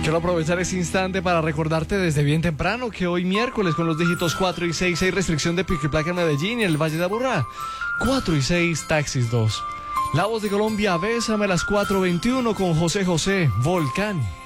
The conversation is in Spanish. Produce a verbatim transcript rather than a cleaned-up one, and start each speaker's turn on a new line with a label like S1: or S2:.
S1: Quiero aprovechar este instante para recordarte desde bien temprano que hoy miércoles con los dígitos cuatro y seis hay restricción de pico y placa en Medellín y en el Valle de Aburrá. cuatro y seis, taxis dos. La Voz de Colombia, bésame a las cuatro veintiuno con José José, Volcán.